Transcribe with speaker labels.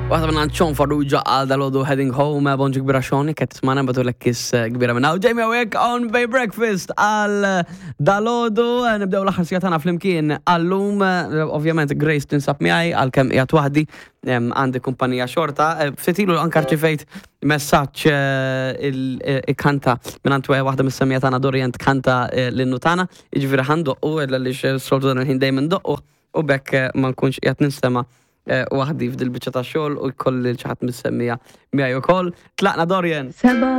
Speaker 1: Waħda minna ċon farruġa għal dal-ħodu Heading Home, bonġi kbira xoni, kett tismana batu l-ekkis kbira minna. U ġejmi għawek on Bay Breakfast għal dal-ħodu, nibdew l-axar sijatana fl-imkien għallum, ovvjament Grace tinsab miħaj għal-kem jgħat wahdi għandi kumpanija xorta. Ftilu ankar ċifejt messaċ il-kanta minnant wahda mis-semmijatana Dorient kanta l-nutana, iġvira ħandu u l-lix soltu dan il-ħin dejmen doqqu u bekk ma nkunx jgħat nistema waħdi f'dil biċċa ta' xogħol u jkolli l-ċaħat mis-semmija miegħi wkoll. Tlaqna Dorien.